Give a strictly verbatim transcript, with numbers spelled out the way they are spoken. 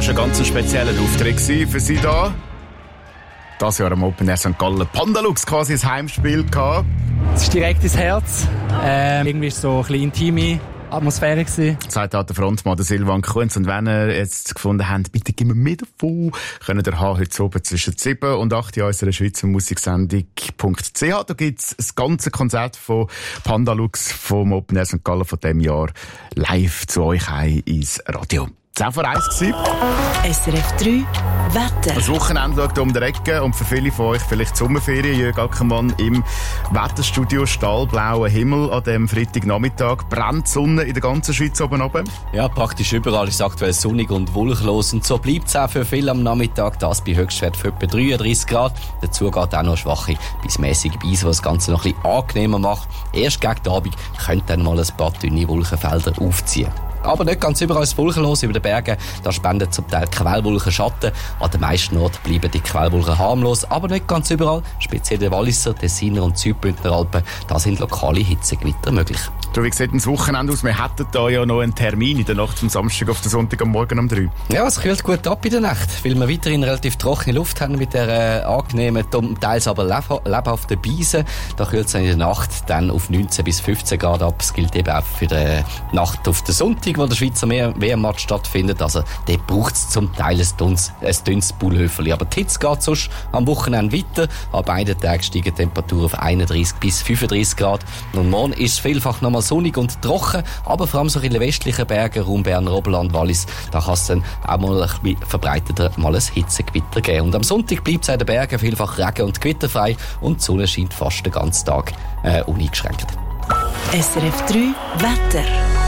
auch schon ganz ein spezieller Auftritt für Sie da. Das Jahr am Open Air Sankt Gallen Pandalux quasi ein Heimspiel gehabt. Es ist direkt ins Herz. Ähm, irgendwie war es so ein bisschen intime Atmosphäre gewesen. Sagt der Frontmann, der Silvan Kunz. Und wenn ihr jetzt gefunden habt, bitte gib mir mehr davon, könnt ihr haben heute oben zwischen sieben und acht in unserer Schweizer Musiksendung .ch. Da gibt's das ganze Konzert von Pandalux vom Open Air Sankt Gallen von diesem Jahr live zu euch heim ins Radio. zehn vor eins gewesen. S R F drei Wetter. Das Wochenende schaut um die Ecke und für viele von euch vielleicht die Sommerferien. Jörg Ackermann im Wetterstudio, stahlblauer Himmel an dem Freitagnachmittag. Brennt die Sonne in der ganzen Schweiz oben runter? Ja, praktisch überall ist es aktuell sonnig und wolkenlos. Und so bleibt es auch für viele am Nachmittag. Das bei Höchstwert von etwa dreiunddreissig Grad. Dazu geht auch noch schwache bis mäßige Brise, was das Ganze noch ein bisschen angenehmer macht. Erst gegen den Abend können dann mal ein paar dünne Wolkenfelder aufziehen. Aber nicht ganz überall ist wolkenlos. Über den Bergen, da spenden zum Teil Quellwolken Schatten. An den meisten Orten bleiben die Quellwolken harmlos, aber nicht ganz überall. Speziell der Walliser, Tessiner und Südbündner Alpen, da sind lokale Hitzegewitter möglich. Du, wie sieht das Wochenende aus? Wir hätten da ja noch einen Termin in der Nacht vom Samstag auf den Sonntag am Morgen um drei. Ja, es kühlt gut ab in der Nacht, weil wir weiterhin relativ trockene Luft haben mit der äh, angenehmen, teils aber leb- lebhaften Beise. Da kühlt es in der Nacht dann auf neunzehn bis fünfzehn Grad ab. Das gilt eben auch für die Nacht auf den Sonntag, wo der Schweizer W M-Match stattfindet. Also, dort braucht es zum Teil ein dünnes, ein dünnes Bullhöferli. Aber die Hitze geht sonst am Wochenende weiter. An beiden Tagen steigen die Temperaturen auf einunddreissig bis fünfunddreissig Grad. Und morgen ist es vielfach nochmal sonnig und trocken, aber vor allem so in den westlichen Bergen, Raum Berner Oberland, Wallis, da kann es dann auch mal ein bisschen verbreiteter mal ein Hitzegewitter geben. Und am Sonntag bleibt es in den Bergen vielfach regen- und gewitterfrei und die Sonne scheint fast den ganzen Tag äh, uneingeschränkt. S R F drei Wetter.